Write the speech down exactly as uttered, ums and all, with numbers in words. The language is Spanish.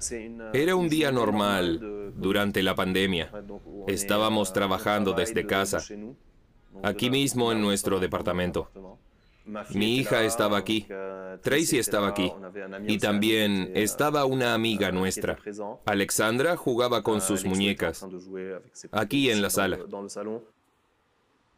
Era un día normal durante la pandemia. Estábamos trabajando desde casa, aquí mismo en nuestro departamento. Mi hija estaba aquí, Tracy estaba aquí, y también estaba una amiga nuestra. Alexandra jugaba con sus muñecas, aquí en la sala.